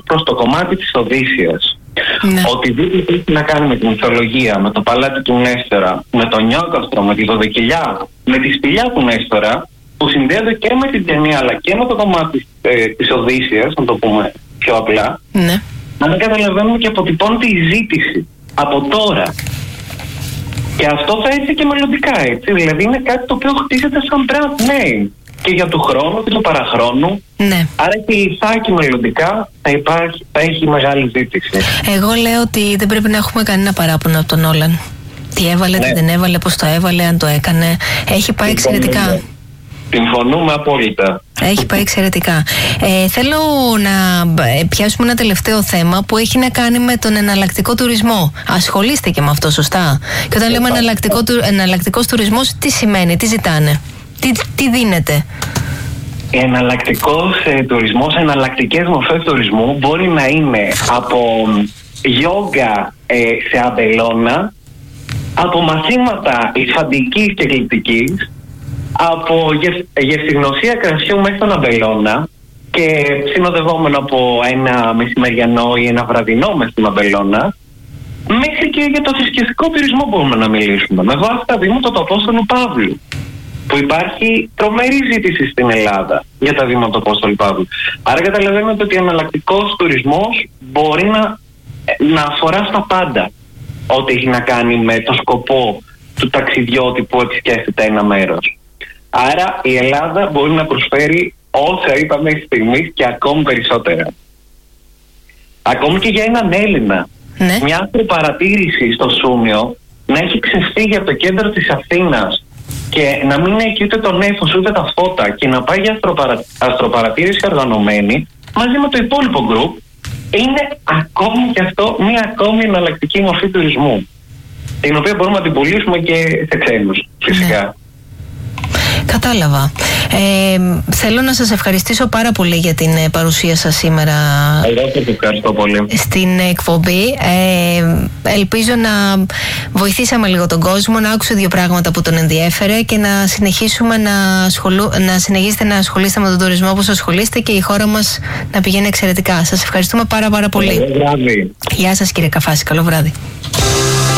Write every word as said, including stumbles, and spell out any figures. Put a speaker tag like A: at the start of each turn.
A: προς το κομμάτι της Οδύσσειας.
B: Ναι.
A: Οτιδήποτε έχει να κάνει με την μυθολογία, με το παλάτι του Νέστορα, με τον Νιόκαστρο, με τη Δωδεκιλιά, με τη σπηλιά του Νέστορα, που συνδέονται και με την ταινία αλλά και με το κομμάτι ε, της Οδύσσειας, να το πούμε πιο απλά,
B: ναι.
A: να μην καταλαβαίνουμε και αποτυπώνεται η ζήτηση από τώρα. Και αυτό θα έρθει και μελλοντικά, έτσι. Δηλαδή είναι κάτι το οποίο χτίζεται σαν brand name και για του χρόνου και του παραχρόνου.
B: Ναι.
A: Άρα και η Ιθάκη μελλοντικά θα, υπάρχει, θα έχει μεγάλη ζήτηση.
B: Εγώ λέω ότι δεν πρέπει να έχουμε κανένα παράπονο από τον Νόλαν. Τι έβαλε,
A: ναι.
B: τι δεν έβαλε, πώς το έβαλε, αν το έκανε. Έχει πάει εξαιρετικά.
A: Συμφωνούμε απόλυτα.
B: Έχει πάει εξαιρετικά. Ε, θέλω να πιάσουμε ένα τελευταίο θέμα που έχει να κάνει με τον εναλλακτικό τουρισμό. Ασχολείστε και με αυτό, σωστά? Και όταν λέμε εναλλακτικό, εναλλακτικός τουρισμός, τι σημαίνει, τι ζητάνε, τι, τι δίνεται?
A: Εναλλακτικός ε, τουρισμός, εναλλακτικές μορφές τουρισμού μπορεί να είναι από γιόγκα ε, σε αμπελώνα, από μαθήματα υφαντικής και γλυπτικής, από γευστηγνωσία κρασιού μέχρι τον αμπελώνα και συνοδευόμενο από ένα μεσημεριανό ή ένα βραδινό μες στην αμπελώνα, μέχρι και για το θρησκευτικό τουρισμό μπορούμε να μιλήσουμε. Με βάση τα βήματα του Απόστολου Παύλου, που υπάρχει τρομερή ζήτηση στην Ελλάδα για τα βήματα του Απόστολου Παύλου. Άρα καταλαβαίνετε ότι ο εναλλακτικός τουρισμός μπορεί να, να αφορά στα πάντα ό,τι έχει να κάνει με το σκοπό του ταξιδιώτη που επισκέφτεται ένα μέρος. Άρα η Ελλάδα μπορεί να προσφέρει όσα είπαμε μέχρι στιγμής και ακόμη περισσότερα. Ακόμη και για έναν Έλληνα.
B: Ναι.
A: Μια αστροπαρατήρηση στο Σούμιο να έχει ξεφύγει από το κέντρο της Αθήνας και να μην έχει ούτε το νέφος ούτε τα φώτα και να πάει για αστροπαρα... αστροπαρατήρηση οργανωμένη μαζί με το υπόλοιπο γκρουπ, είναι ακόμη και αυτό μια ακόμη εναλλακτική μορφή τουρισμού, την οποία μπορούμε να την πουλήσουμε και σε ξένους φυσικά. Ναι.
B: Κατάλαβα. Ε, θέλω να σας ευχαριστήσω πάρα πολύ για την παρουσία σας σήμερα.
A: Εγώ σας ευχαριστώ πολύ.
B: Στην εκπομπή. Ε, ελπίζω να βοηθήσαμε λίγο τον κόσμο, να άκουσε δύο πράγματα που τον ενδιέφερε και να συνεχίσουμε να, ασχολού, να συνεχίσετε να ασχολείστε με τον τουρισμό όπως ασχολείστε και η χώρα μας να πηγαίνει εξαιρετικά. Σας ευχαριστούμε πάρα πάρα πολύ.
A: Καλό βράδυ.
B: Γεια σας κύριε Καφάση, καλό βράδυ.